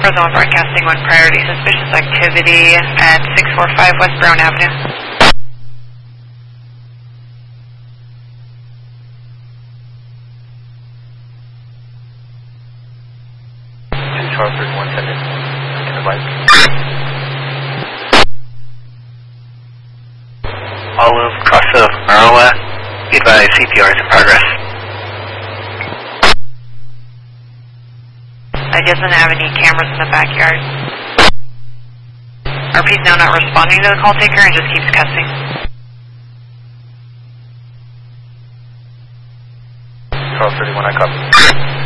Fresno Broadcasting 1 priority suspicious activity at 645 West Brown Avenue. Charles 3110 in the right. Olive, Casa, Marola, be advised CPR is in progress. I doesn't have any cameras in the backyard. RP's now not responding to the call taker and just keeps cussing. Charles 31, I copy.